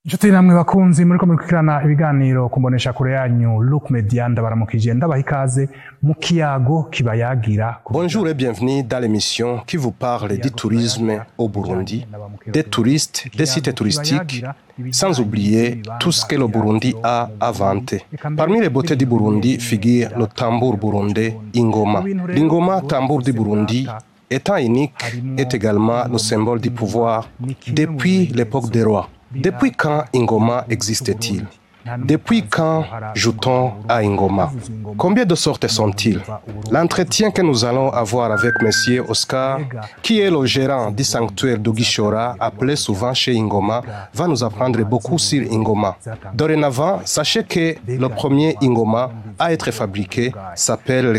Inshuti namwe bakunzi muriko mukurikirana ibiganiro kumbonesha kure yanyu Look Media ndabaramukije ndabaha ikaze mu kiyago kibayagira. Bonjour et bienvenue dans l'émission qui vous parle du tourisme au Burundi, des touristes, des sites touristiques, sans oublier tout ce que le Burundi a à vanter. Parmi les beautés du Burundi figure le tambour burundais Ingoma. L'Ingoma, tambour du Burundi, étant unique, est également le symbole du pouvoir depuis l'époque des rois. Depuis quand Ingoma existe-t-il? Depuis quand joue-t-on à Ingoma? Combien de sortes sont-ils? L'entretien que nous allons avoir avec M. Oscar, qui est le gérant du sanctuaire d'Ogishora, appelé souvent chez Ingoma, va nous apprendre beaucoup sur Ingoma. Dorénavant, sachez que le premier Ingoma à être fabriqué s'appelle le